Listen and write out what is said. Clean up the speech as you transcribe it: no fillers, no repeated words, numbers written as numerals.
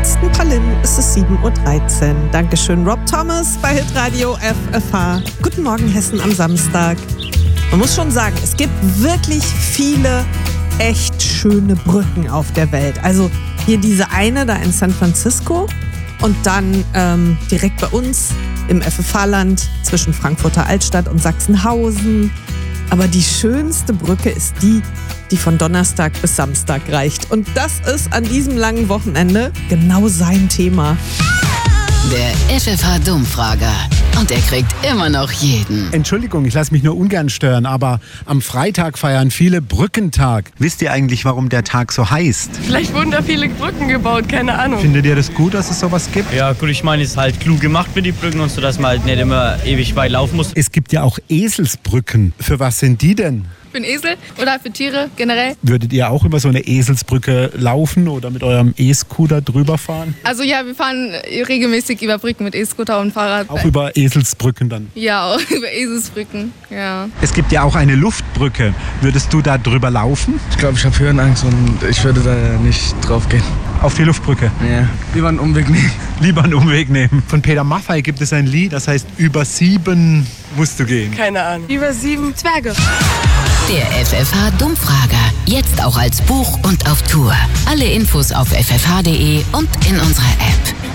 jetzt ein paar Linden ist es 7.13 Uhr. Dankeschön Rob Thomas bei Hitradio FFH. Guten Morgen Hessen am Samstag. Man muss schon sagen, es gibt wirklich viele echt schöne Brücken auf der Welt. Also hier diese eine da in San Francisco und dann direkt bei uns im FFH-Land zwischen Frankfurter Altstadt und Sachsenhausen. Aber die schönste Brücke ist die von Donnerstag bis Samstag reicht. Und das ist an diesem langen Wochenende genau sein Thema. Der FFH-Dummfrager. Und er kriegt immer noch jeden. Entschuldigung, ich lasse mich nur ungern stören, aber am Freitag feiern viele Brückentag. Wisst ihr eigentlich, warum der Tag so heißt? Vielleicht wurden da viele Brücken gebaut, keine Ahnung. Findet ihr das gut, dass es sowas gibt? Ja gut, ich meine, es ist halt klug gemacht mit den Brücken und so, dass man halt nicht immer ewig weit laufen muss. Es gibt ja auch Eselsbrücken. Für was sind die denn? Für einen Esel oder für Tiere generell? Würdet ihr auch über so eine Eselsbrücke laufen oder mit eurem E-Scooter drüber fahren? Also ja, wir fahren regelmäßig über Brücken mit E-Scooter und Fahrrad. Auch über Eselsbrücken dann? Ja, auch über Eselsbrücken, ja. Es gibt ja auch eine Luftbrücke. Würdest du da drüber laufen? Ich glaube, ich habe Höhenangst und ich würde da nicht drauf gehen. Auf die Luftbrücke? Ja, lieber einen Umweg nehmen. Lieber einen Umweg nehmen. Von Peter Maffay gibt es ein Lied, das heißt über 7 musst du gehen. Keine Ahnung. Über 7 Zwerge. Der FFH-Dummfrager. Jetzt auch als Buch und auf Tour. Alle Infos auf ffh.de und in unserer App.